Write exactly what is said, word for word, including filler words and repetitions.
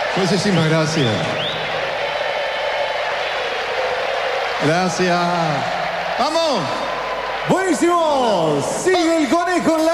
Muchísimas gracias. Gracias. ¡Vamos! Buenísimo. Sigue el conejo en la